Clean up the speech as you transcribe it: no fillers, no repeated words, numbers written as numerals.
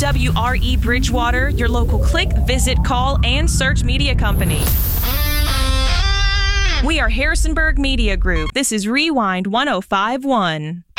WRE Bridgewater, your local click, visit, call, and search media company. We are Harrisonburg Media Group. This is Rewind 1051.